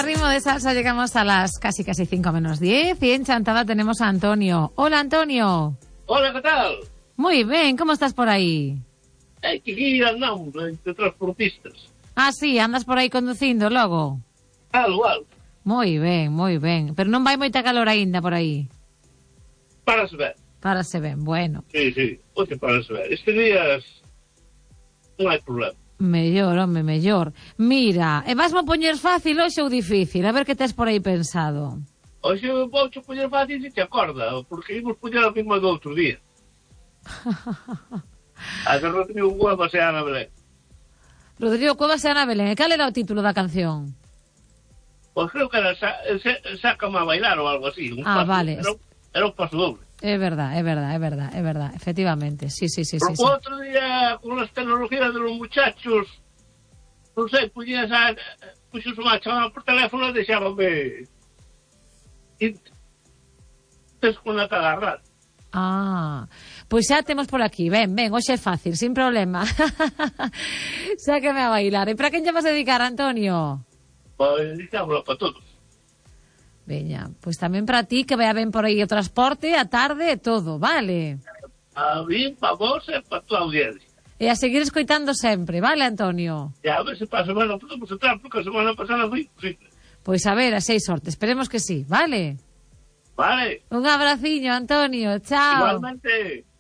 A ritmo de salsa llegamos a las casi 5 menos 10 y en Chantada tenemos a Antonio. Hola, Antonio. Hola, ¿qué tal? Muy bien, ¿cómo estás por ahí? Que aquí andamos de transportistas. Ah, sí, andas por aí conducindo logo. Algo. Moi ben. Pero non vai moita calor aínda por aí. Para se ver. Para se ben, bueno. Sí. Oye, para se ver. Este días non hai problema. Mellor, home, mellor. Mira, e vasmo poñer fácil hoxe ou difícil? A ver que tes por aí pensado. Hoxe vou poñer fácil se te acorda, porque imos poñer a misma do outro día. A que Rodrigo Cuevas e Ana Belén. Rodrigo Cuevas e Ana Belén. E cal era o título da canción? Pois creo que era Sácame a bailar ou algo así. Vale. Era un paso doble. É verdad, efectivamente. Sí. Pero o outro día, con as tecnologías de los muchachos, non sei, puxos unha chamada por teléfono e deixábame desconectada a radio. Pois xa temos por aquí. Ben, hoxe é fácil, sin problema. Sácame a bailar. E para quen lle vas a dedicar, Antonio? Pois dedicámoslo para todos. Veña, pois tamén para ti, que vaya ben por aí o transporte, a tarde e todo, vale? A mí, para vos e para tua audiencia. E a seguir escoitando sempre, vale, Antonio? E a ver se para a semana podemos entrar, porque a semana pasada foi imposible. Pois a ver, a 6 sorte, esperemos que sí, vale? Vale. Un abraciño, Antonio, chao. Igualmente.